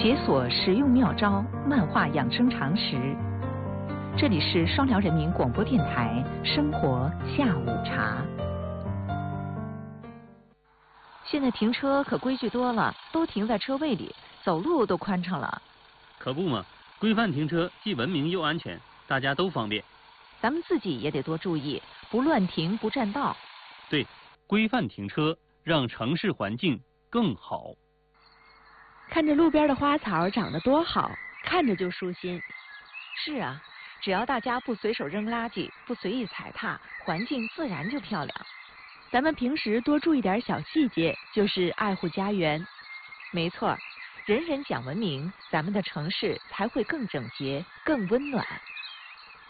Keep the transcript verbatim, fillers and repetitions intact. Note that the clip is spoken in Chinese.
解锁实用妙招，漫画养生常识。这里是双辽人民广播电台生活下午茶。现在停车可规矩多了，都停在车位里，走路都宽敞了。 可不嘛，规范停车既文明又安全，大家都方便。 咱们自己也得多注意，不乱停不占道。 对，规范停车，让城市环境更好。 看着路边的花草长得多好，看着就舒心。 是啊，只要大家不随手扔垃圾，不随意踩踏，环境自然就漂亮。 咱们平时多注意点小细节，就是爱护家园。 没错，人人讲文明，咱们的城市才会更整洁、更温暖。